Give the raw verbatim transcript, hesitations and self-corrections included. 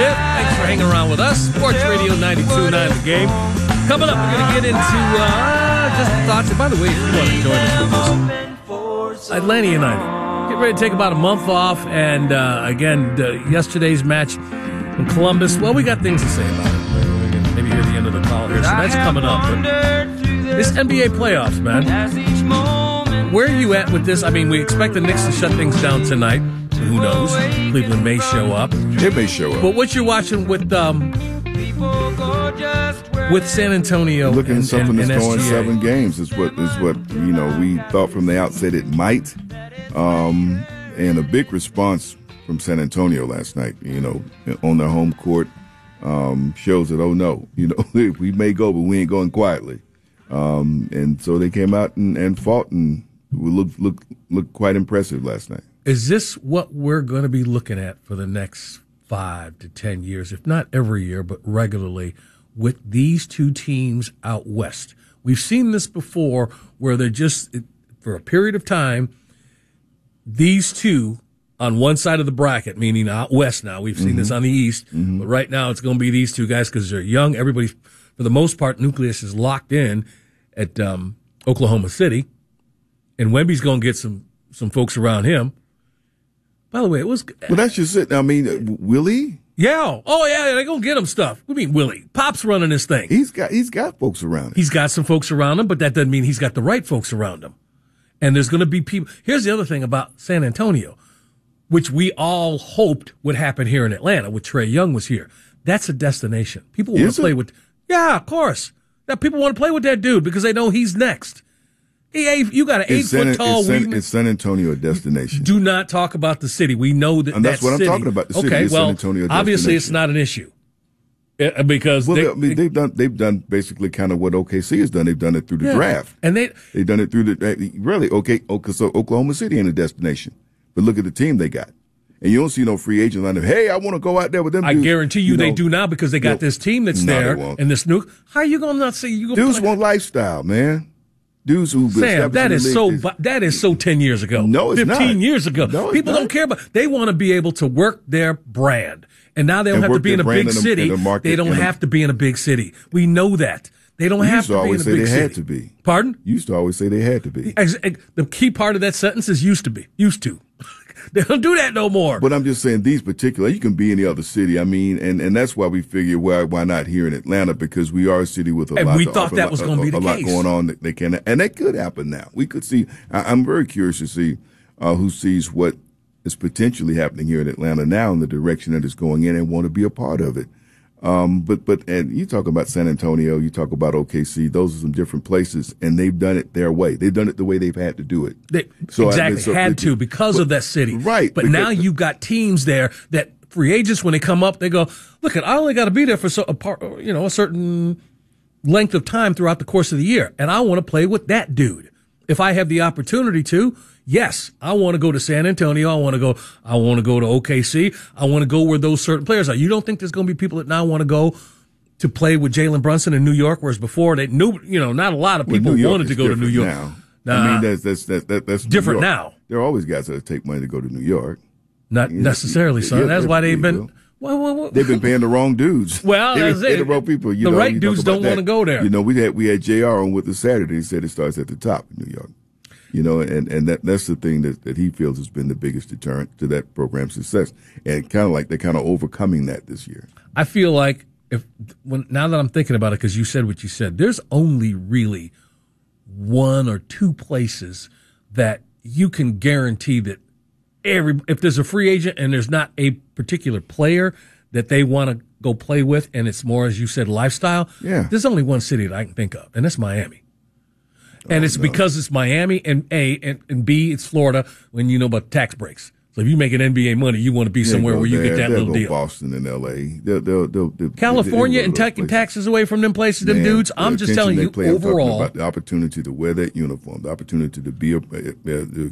fifth. Thanks for hanging around with us. Sports Radio ninety-two point nine The Game. Coming up, we're going to get into uh, just thoughts. And by the way, if you want to join us with this, Atlanta United get ready to take about a month off. And uh, again, uh, yesterday's match in Columbus. Well, we got things to say about it. We're going to maybe hear the end of the call here. So that's coming up. But this N B A playoffs, man. Where are you at with this? I mean, we expect the Knicks to shut things down tonight. Who knows? Cleveland may show up. It may show up. But what you're watching with um, with San Antonio, looking and, at something and, that's and going S G A. seven games is what is what you know we thought from the outset it might, um, and a big response from San Antonio last night. You know, on their home court um, shows that oh no, you know we may go, but we ain't going quietly. Um, and so they came out and, and fought and looked looked looked quite impressive last night. Is this what we're going to be looking at for the next five to ten years, if not every year, but regularly, with these two teams out west? We've seen this before where they're just, for a period of time, these two on one side of the bracket, meaning out west now. We've seen mm-hmm. this on the east, mm-hmm. but right now it's going to be these two guys because they're young. Everybody, for the most part, nucleus is locked in at um, Oklahoma City, and Wemby's going to get some, some folks around him. By the way, it was. Well, that's just it. I mean, Willie. Yeah. Oh, yeah. They're gonna get him stuff. What do you mean, Willie? Pop's running this thing. He's got. He's got folks around him. He's got some folks around him, but that doesn't mean he's got the right folks around him. And there's gonna be people. Here's the other thing about San Antonio, which we all hoped would happen here in Atlanta, when Trae Young was here. That's a destination. People want to play with. Yeah, of course. Now people want to play with that dude because they know he's next. You got an eight San, foot tall. It's San, it's San Antonio a destination. Do not talk about the city. We know that. And that's that what city, I'm talking about. The city okay, is well, San Antonio. Obviously, it's not an issue it, because well, they, I mean, they've done they've done basically kind of what O K C has done. They've done it through the yeah. draft, and they they've done it through the really okay. Okay, so Oklahoma City ain't a destination, but look at the team they got. And you don't see no free agents on them. Hey, I want to go out there with them. I dudes. guarantee you, you know, they do now because they got you know, this team that's no, there and this new. How are you gonna not say you? Gonna dudes play? want lifestyle, man. Dudes who Sam, that is so. Is, that is so. Ten years ago, no, it's fifteen not. years ago, no, people not. don't care about. They want to be able to work their brand, and now they don't and have to be in a big in a, city. In a market, they don't have a, to be in a big city. We know that they don't have to, to be in a big city. Used to always say they had to be. Pardon? Used to always say they had to be. The key part of that sentence is used to be. Used to. They don't do that no more. But I'm just saying these particular, you can be in any other city. I mean, and, and that's why we figure why why not here in Atlanta, because we are a city with a and lot. we to thought offer, that was going to be the a case. lot going on that they can, and that could happen now. We could see. I, I'm very curious to see uh, who sees what is potentially happening here in Atlanta now in the direction that it's going in and want to be a part of it. Um, but but and you talk about San Antonio, you talk about O K C. Those are some different places, and they've done it their way. They've done it the way they've had to do it. They so, exactly I mean, so had they, to because but, of that city, right? But because, now you've got teams there that free agents, when they come up, they go, "Look, I only got to be there for so a part, you know, a certain length of time throughout the course of the year, and I want to play with that dude. If I have the opportunity to." Yes, I want to go to San Antonio. I want to go. I want to go to O K C. I want to go where those certain players are. You don't think there's going to be people that now want to go to play with Jalen Brunson in New York, whereas before they knew, you know, not a lot of people well, wanted to go to New York. Now. Nah, I mean, that's that's that's that's, that's different now. There are always guys that take money to go to New York. Not you know, necessarily, son. yeah, that's why they've been. Well, well, well, they've been paying the wrong dudes. Well, they've that's been it. the wrong people. You the know, right you dudes don't want to go there. You know, we had we had J R on with us Saturday. He said it starts at the top in New York. You know, and, and that, that's the thing that, that he feels has been the biggest deterrent to that program's success. And kind of like they're kind of overcoming that this year. I feel like if when now that I'm thinking about it, because you said what you said, there's only really one or two places that you can guarantee that every if there's a free agent and there's not a particular player that they want to go play with, and it's more, as you said, lifestyle. Yeah. There's only one city that I can think of, and that's Miami. And oh, it's no. because it's Miami, and A, and, and B, it's Florida, when you know about tax breaks. So if you make an N B A money, you want to be Yeah, somewhere go where you there. get that they'll little go deal. Boston and L A. They'll, they'll, they'll, they'll, California they'll, and taking taxes away from them places, them Man, dudes. the I'm just attention telling they you, play, I'm talking overall. about the opportunity to wear that uniform, the opportunity to be a, uh, to